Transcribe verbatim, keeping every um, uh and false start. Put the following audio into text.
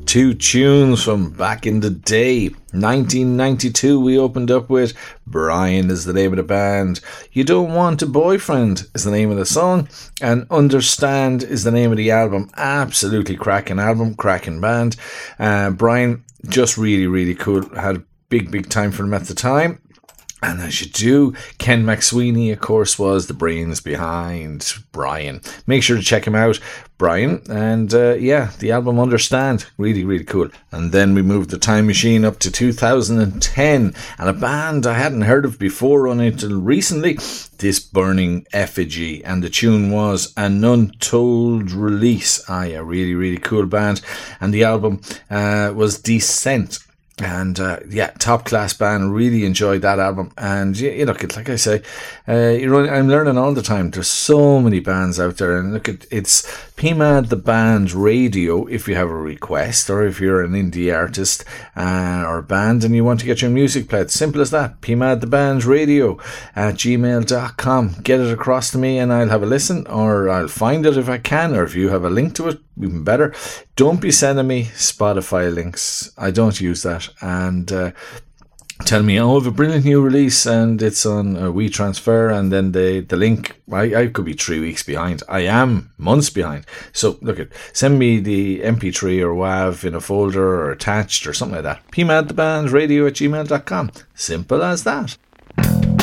Two tunes from back in the day. nineteen ninety-two we opened up with. Brian is the name of the band. You Don't Want a Boyfriend is the name of the song. And Understand is the name of the album. Absolutely cracking album, cracking band. Uh, Brian, just really, really cool. Had a big, big time for him at the time. And as you do, Ken McSweeney, of course, was the brains behind Brian. Make sure to check him out, Brian. And uh, yeah, the album Understand, really, really cool. And then we moved the time machine up to two thousand ten. And a band I hadn't heard of before until recently, This Burning Effigy. And the tune was An Untold Release. Ah, yeah, really, really cool band. And the album uh, was Descent. And uh, yeah, top class band. Really enjoyed that album. And you, you look, it like I say, uh, you know, I'm learning all the time. There's so many bands out there, and look, at it's P M A D the Band Radio. If you have a request, or if you're an indie artist uh, or band and you want to get your music played, simple as that. P M A D the Band Radio at gmail dot com. Get it across to me, and I'll have a listen, or I'll find it if I can, or if you have a link to it, even better. Don't be sending me Spotify links. I don't use that. And uh, tell me, oh, I have a brilliant new release and it's on a WeTransfer, and then the, the link, I, I could be three weeks behind. I am months behind. So look, at send me the M P three or WAV in a folder or attached or something like that. P M A D the Band Radio at gmail dot com. Simple as that.